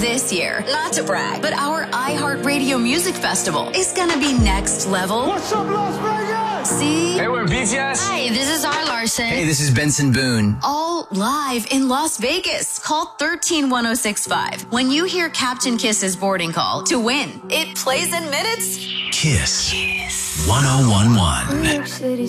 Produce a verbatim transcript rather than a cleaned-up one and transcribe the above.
This year, not to brag, but our iHeartRadio Music Festival is gonna be next level. What's up, Las Vegas? See? Hey, we're B T S. Hi, this is R. Larson. Hey, this is Benson Boone. All live in Las Vegas. Call one three one oh six five. When you hear Captain Kiss's boarding call to win, it plays in minutes. Kiss. Kiss. one oh one one. New York City